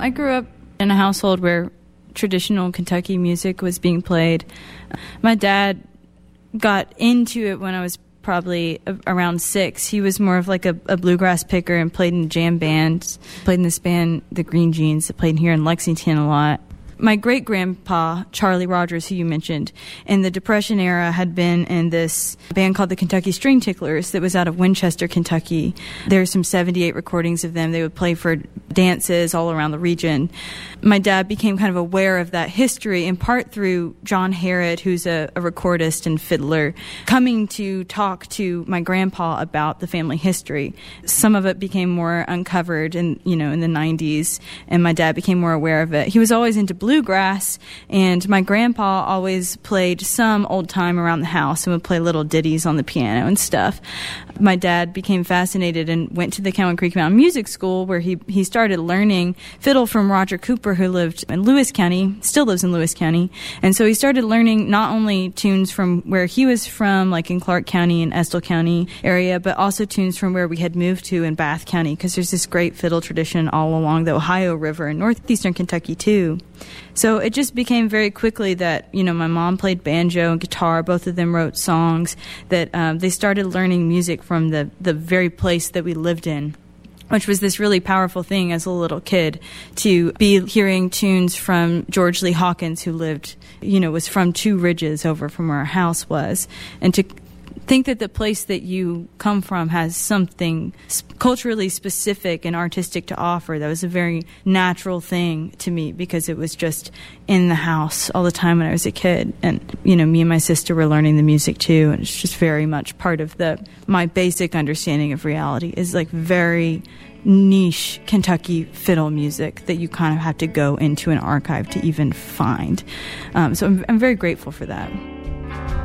I grew up in a household where traditional Kentucky music was being played. My dad got into it when I was probably around 6. He was more of like a bluegrass picker and played in jam bands. Played in this band, the Green Jeans, that played here in Lexington a lot. My great-grandpa, Charlie Rogers, who you mentioned, in the Depression era had been in this band called the Kentucky String Ticklers that was out of Winchester, Kentucky. There's some 78 recordings of them. They would play for dances all around the region. My dad became kind of aware of that history, in part through John Harrod, who's a recordist and fiddler, coming to talk to my grandpa about the family history. Some of it became more uncovered in the 90s, and my dad became more aware of it. He was always into bluegrass, and my grandpa always played some old time around the house and would play little ditties on the piano and stuff. My dad became fascinated and went to the Cowan Creek Mountain Music School, where he started learning fiddle from Roger Cooper, who lived in Lewis County, still lives in Lewis County. And so he started learning not only tunes from where he was from, like in Clark County and Estill County area, but also tunes from where we had moved to in Bath County, because there's this great fiddle tradition all along the Ohio River in northeastern Kentucky too. So it just became very quickly that, my mom played banjo and guitar. Both of them wrote songs, that they started learning music from the very place that we lived in, which was this really powerful thing as a little kid, to be hearing tunes from George Lee Hawkins, who lived, was from 2 ridges over from where our house was, and to think that the place that you come from has something culturally specific and artistic to offer. That was a very natural thing to me, because it was just in the house all the time when I was a kid. And, me and my sister were learning the music too, and it's just very much part of my basic understanding of reality is like very niche Kentucky fiddle music that you kind of have to go into an archive to even find. So I'm very grateful for that.